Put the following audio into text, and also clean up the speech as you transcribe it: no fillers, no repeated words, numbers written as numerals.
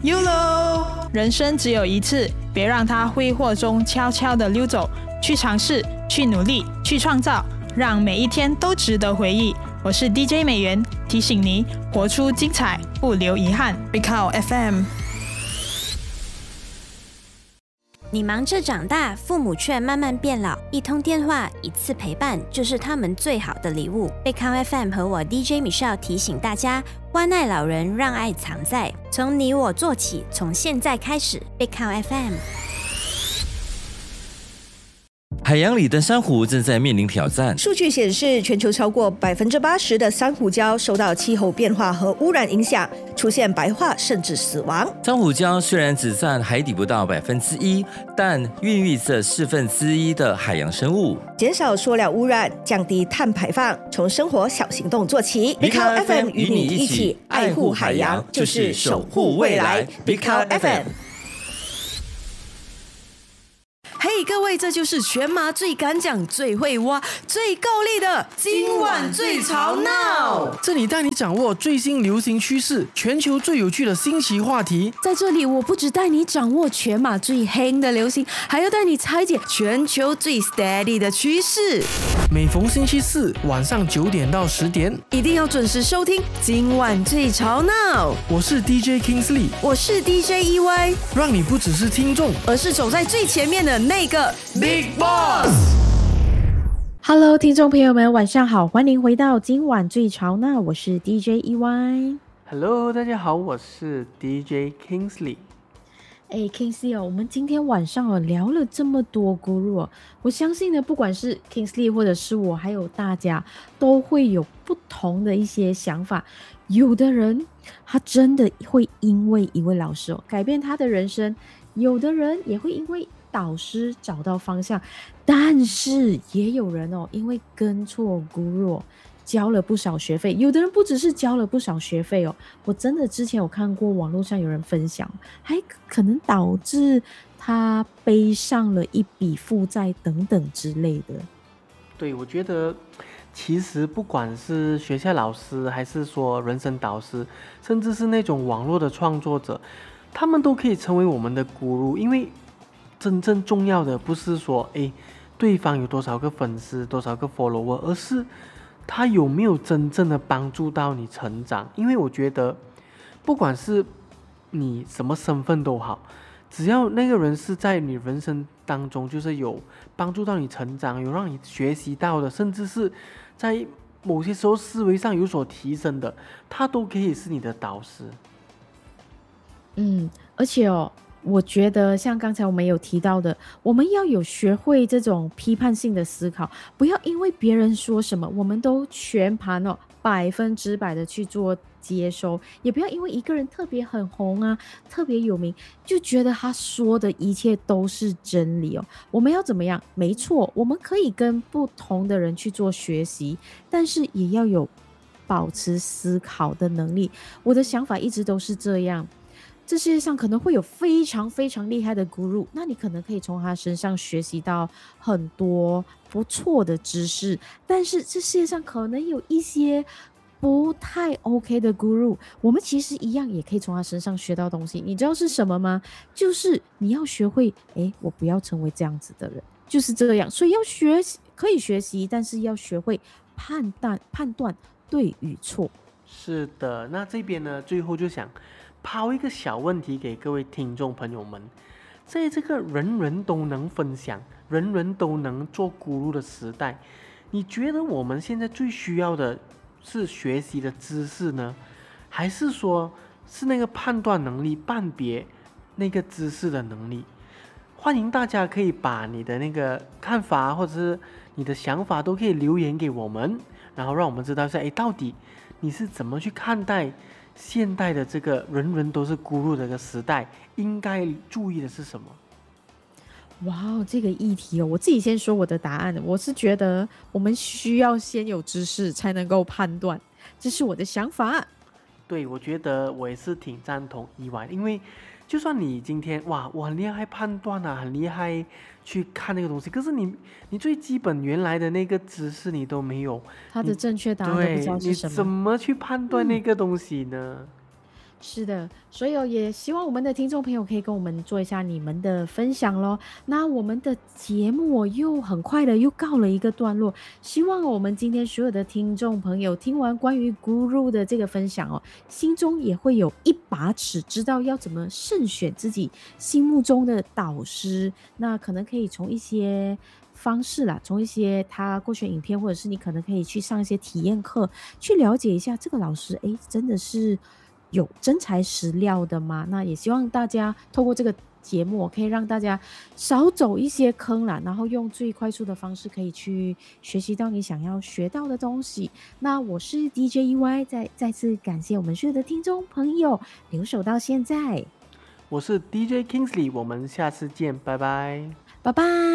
YOLO， 人生只有一次，别让它挥霍中悄悄地溜走。去尝试，去努力，去创造，让每一天都值得回忆。我是 DJ 美元，提醒你活出精彩，不留遗憾。Big Cow FM。 你忙着长大，父母却慢慢变老，一通电话，一次陪伴，就是他们最好的礼物。贝康 FM 和我 DJ Michelle 提醒大家，关爱老人，让爱藏在，从你我做起，从现在开始。贝康 FM。 海洋里的珊瑚正在面临挑战。 数据显示，全球超过80%的珊瑚礁受到气候变化和污染影响，出现白化甚至死亡。 珊瑚礁虽然只占海底不到1%，但孕育着1/4的海洋生物。 减少塑料污染，降低碳排放，从生活小行动做起。Big Cow FM 与你一起爱护海洋，就是守护未来。Big Cow FM。 嘿，各位，这就是全马最敢讲、最会挖、最够力的今晚最吵闹。 这里带你掌握最新流行趋势，全球最有趣的新奇话题。 在这里，我不只带你掌握全马最黑的流行，还要带你拆解全球最 steady 的趋势。 每逢星期四晚上9点到10点， 一定要准时收听今晚最吵闹。 我是 DJ Kingsley， 我是 DJ EY， 让你不只是听众， 而是走在最前面的那个 Big Boss。 Hello， 听众朋友们，晚上好，欢迎回到今晚最吵闹，我是 DJ EY。 Hello， 大家好，我是 DJ Kingsley。 Kingsley 我们今天晚上聊了这么多 Guru 我相信呢，不管是 Kingsley 或者是我，还有大家，都会有不同的一些想法。有的人他真的会因为一位老师改变他的人生，有的人也会因为导师找到方向，但是也有人因为跟错 Guru交了不少学费，有的人不只是交了不少学费我真的之前有看过网络上有人分享，还可能导致他背上了一笔负债等等之类的。 对，我觉得其实不管是学校老师，还是说人生导师，甚至是那种网络的创作者，他们都可以成为我们的 Guru， 因为真正重要的不是说对方有多少个粉丝，多少个 follower， 而是他有没有真正的帮助到你成长。因为我觉得不管是你什么身份都好，只要那个人是在你人生当中就是有帮助到你成长，有让你学习到的，甚至是在某些时候思维上有所提升的，他都可以是你的导师。 而且我觉得像刚才我们有提到的，我们要有学会这种批判性的思考，不要因为别人说什么我们都全盘100%的去做接收，也不要因为一个人特别很红啊，特别有名，就觉得他说的一切都是真理我们要怎么样？没错，我们可以跟不同的人去做学习，但是也要有保持思考的能力。我的想法一直都是这样，这世界上可能会有非常非常厉害的 Guru， 那你可能可以从他身上学习到很多不错的知识，但是这世界上可能有一些不太 OK 的 Guru， 我们其实一样也可以从他身上学到东西。你知道是什么吗？就是你要学会我不要成为这样子的人，就是这样。所以要学习可以学习，但是要学会判断对与错。 是的，那这边呢，最后就想抛一个小问题给各位听众朋友们。在这个人人都能分享，人人都能做 Guru 的时代，你觉得我们现在最需要的是学习的知识呢，还是说是那个判断能力，判别那个知识的能力？欢迎大家可以把你的那个看法或者是你的想法都可以留言给我们，然后让我们知道到底你是怎么去看待现代的这个人人都是 Guru 的这个时代，应该注意的是什么？ 哇，这个议题我自己先说我的答案。我是觉得我们需要先有知识才能够判断，这是我的想法。 对，我觉得我也是挺赞同意外，因为就算你今天我很厉害判断啊，很厉害去看那个东西，可是你最基本原来的那个知识你都没有， 他的正确答案都不知道是什么， 你怎么去判断那个东西呢？ 是的，所以也希望我们的听众朋友可以跟我们做一下你们的分享咯。那我们的节目又很快的又告了一个段落，希望我们今天所有的听众朋友听完关于 Guru 的这个分享心中也会有一把尺，知道要怎么慎选自己心目中的导师。那可能可以从一些方式啦，从一些他过去的影片，或者是你可能可以去上一些体验课，去了解一下这个老师真的是有真材实料的吗？那也希望大家透过这个节目可以让大家少走一些坑啦，然后用最快速的方式可以去学习到你想要学到的东西。那我是 DJEY， 再次感谢我们所有的听众朋友留守到现在。 我是 DJ Kingsley， 我们下次见，拜拜， 拜拜。